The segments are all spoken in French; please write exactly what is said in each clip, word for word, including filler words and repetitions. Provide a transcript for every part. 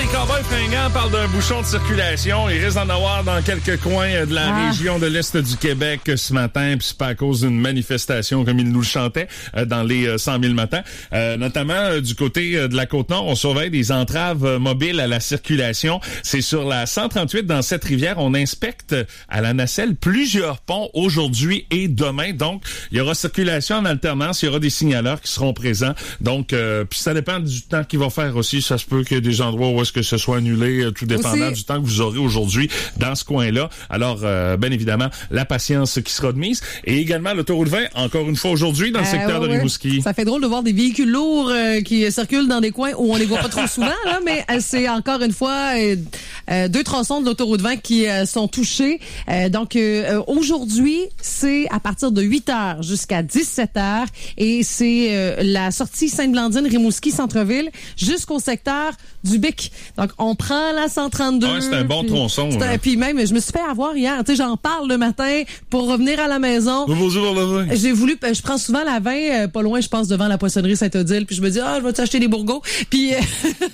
Cowboys fringants parlent d'un bouchon de circulation. Il risque d'en avoir dans quelques coins de la ah. région de l'Est du Québec ce matin. Puis c'est pas à cause d'une manifestation comme il nous le chantait euh, dans les euh, cent mille matins. Euh, notamment euh, du côté euh, de la Côte-Nord, on surveille des entraves euh, mobiles à la circulation. C'est sur la cent trente-huit dans cette rivière. On inspecte à la nacelle plusieurs ponts aujourd'hui et demain. Donc, il y aura circulation en alternance. Il y aura des signaleurs qui seront présents. Donc, euh, puis ça dépend du temps qu'il va faire aussi. Ça se peut qu'il y ait des endroits où est-ce que ce soit annulé, euh, tout dépendant aussi du temps que vous aurez aujourd'hui dans ce coin-là. Alors, euh, bien évidemment, la patience qui sera de mise. Et également l'autoroute vingt, encore une fois aujourd'hui, dans le euh, secteur ouais, de Rimouski. Ça fait drôle de voir des véhicules lourds euh, qui circulent dans des coins où on les voit pas trop souvent, là, mais euh, c'est encore une fois euh, euh, deux tronçons de l'autoroute vingt qui euh, sont touchés. Euh, donc, euh, aujourd'hui, c'est à partir de huit heures jusqu'à dix-sept heures et c'est euh, la sortie Sainte-Blandine-Rimouski Centre-Ville jusqu'au secteur du Bic. Donc, on prend la cent trente-deux. Ouais, c'est un bon puis, tronçon. Un, puis même, je me suis fait avoir hier. Tu sais, j'en parle le matin pour revenir à la maison. Bonjour, la vingt. J'ai voulu, je prends souvent la vingt, euh, pas loin, je passe devant la poissonnerie Saint-Odile, puis je me dis, ah, je vais t'acheter des bourgots. Puis, euh,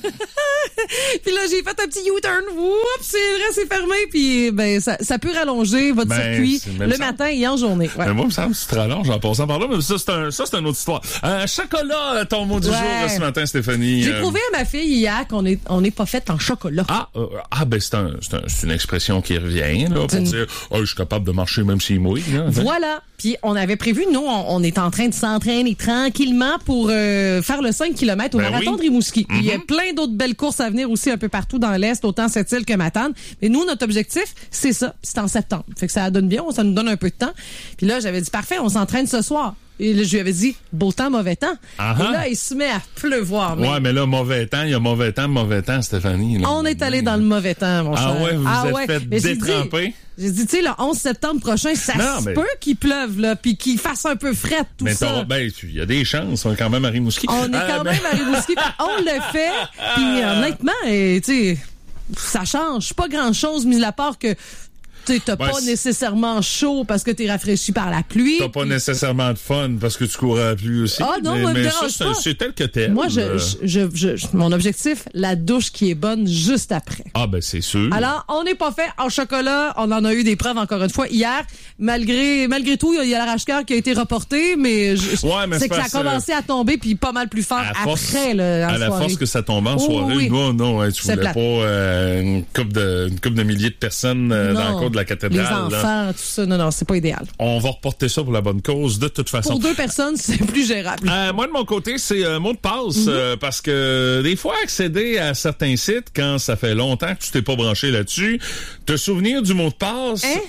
puis là, j'ai fait un petit U-turn. Oups, c'est vrai, c'est fermé. Puis, ben, ça, ça peut rallonger votre ben, circuit le matin et en journée. Ouais. Ben, moi, il me semble que tu te rallonges en passant par là, mais ça, c'est un, ça, c'est une autre histoire. Un chocolat, ton mot du ouais. jour ce matin, Stéphanie. J'ai euh... prouvé à ma fille hier qu'on est, on n'est pas fait en chocolat. Ah, euh, ah ben, c'est, un, c'est, un, c'est une expression qui revient, là, pour une... dire, oh, je suis capable de marcher même s'il mouille. Là, voilà. Puis, on avait prévu, nous, on, on est en train de s'entraîner tranquillement pour euh, faire le cinq kilomètres au ben marathon oui. de Rimouski. Mm-hmm. Il y a plein d'autres belles courses à venir aussi un peu partout dans l'Est, autant Sept-Îles que Matane. Mais nous, notre objectif, c'est ça. C'est en septembre. Fait que ça donne bien, ça nous donne un peu de temps. Puis là, j'avais dit, parfait, on s'entraîne ce soir. Et là, je lui avais dit, beau temps, mauvais temps. Uh-huh. Et là, il se met à pleuvoir. Mais... Ouais, mais là, mauvais temps, il y a mauvais temps, mauvais temps, Stéphanie. Là. On est allé dans le mauvais temps, mon cher. Ah ouais, vous ah vous êtes ouais. fait mais détremper. J'ai dit, tu sais, le onze septembre prochain, ça non, se mais... peut qu'il pleuve, là, puis qu'il fasse un peu frais, tout mais ça. Ben, il y a des chances, on est quand même à Rimouski. On est ah, quand mais... même à Rimouski, on le fait, puis honnêtement, tu sais, ça change pas grand-chose, mis à part que tu t'as ben, pas c'est... nécessairement chaud parce que t'es rafraîchi par la pluie. T'as pas nécessairement de fun parce que tu cours à la pluie aussi. Ah non, mais, mais ça, c'est, c'est tel que t'aimes. Moi, je, je, je, je, mon objectif, la douche qui est bonne juste après. Ah ben c'est sûr. Alors, on n'est pas fait en chocolat. On en a eu des preuves encore une fois hier. Malgré malgré tout, il y a l'arrache-cœur qui a été reporté, mais, je, ouais, mais c'est, c'est que ça a commencé à tomber puis pas mal plus fort force, après. Là, à la soirée. force que ça tombe en soirée. Oh, oui. Non, non, hein, tu c'est voulais plate. pas euh, une couple de une couple de milliers de personnes euh, dans le cours de la cathédrale. Les enfants, tout ça, non, non, c'est pas idéal. On va reporter ça pour la bonne cause, de toute façon. Pour deux personnes, c'est plus gérable. Euh, moi, de mon côté, c'est un euh, mot de passe, mm-hmm. euh, parce que des fois, accéder à certains sites, quand ça fait longtemps que tu t'es pas branché là-dessus, te souvenir du mot de passe, hein?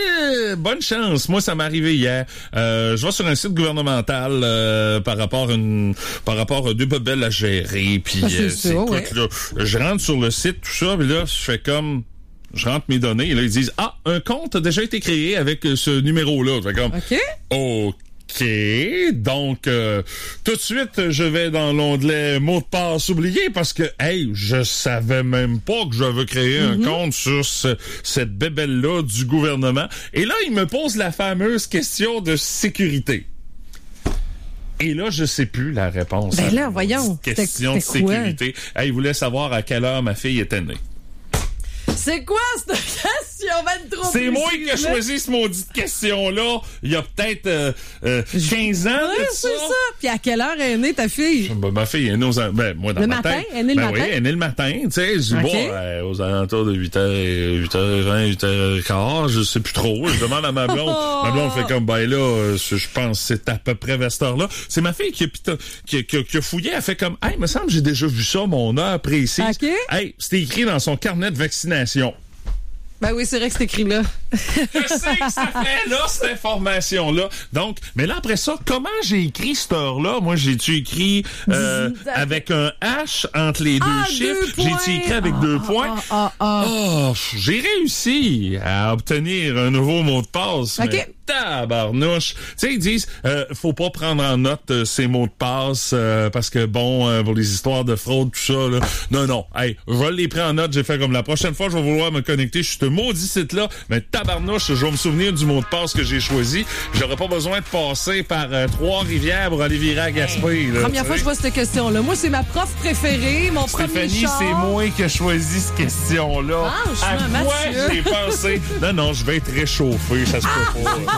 Et bonne chance. Moi, ça m'est arrivé hier. Euh, je vais sur un site gouvernemental euh, par rapport à une, par rapport à deux bebelles à gérer, puis ah, euh, c'est, écoute, ouais. là, je rentre sur le site, tout ça, puis là, je fais comme... Je rentre mes données et là, ils disent « Ah, un compte a déjà été créé avec ce numéro-là. » Je fais comme « OK. OK. Donc, euh, tout de suite, je vais dans l'onglet mot de passe oublié parce que, hey, je savais même pas que j'avais créé mm-hmm. un compte sur ce, cette bébelle-là du gouvernement. Et là, il me pose la fameuse question de sécurité. Et là, je sais plus la réponse. Ben là, voyons. Question de sécurité. Hey, il voulait savoir à quelle heure ma fille était née. C'est quoi cette question vingt-trois? C'est moi qui ai choisi cette maudite question-là il y a peut-être euh, euh, quinze ans ouais, de c'est ça. ça. Puis à quelle heure est née ta fille? Ben, ma fille est née aux... Ben, moi, dans le le matin? matin. Elle est née le ben matin? Oui, elle est née le matin. Tu sais, je dis, okay. bon, euh, aux alentours de huit heures, huit heures vingt, huit heures quinze, je sais plus trop. Je demande à ma blonde. Ma blonde fait comme, ben là, je pense que c'est à peu près vers cette heure-là. C'est ma fille qui a, qui, qui, qui a fouillé. Elle fait comme, hey, me semble que j'ai déjà vu ça, mon heure précise. Okay. Hey, c'était écrit dans son carnet de vaccination. Ben oui, c'est vrai que c'est écrit là. Je sais que ça fait là, cette information-là. Donc, mais là, après ça, comment j'ai écrit cette heure-là? Moi, j'ai-tu écrit euh, avec un H entre les deux ah, chiffres? Deux j'ai-tu écrit avec ah, deux ah, points? Ah, ah, ah. Oh, j'ai réussi à obtenir un nouveau mot de passe. OK. Mais tabarnouche. Tu sais, ils disent, euh, faut pas prendre en note euh, ces mots de passe euh, parce que, bon, euh, pour les histoires de fraude, tout ça, là. Non, non. Hey, je les prends en note. J'ai fait comme la prochaine fois, je vais vouloir me connecter sur ce maudit site-là. Mais tabarnouche. tabarnouche, je vais me souvenir du mot de passe que j'ai choisi. J'aurais pas besoin de passer par euh, Trois-Rivières pour aller virer à Gaspé. Là, Première t'sais. fois que je vois cette question-là. Moi, c'est ma prof préférée, mon premier Stéphanie, char. c'est moi qui ai choisi cette question-là. Franchement, À quoi Mathieu. J'ai pensé, non, non, je vais être réchauffé, ça se peut pas.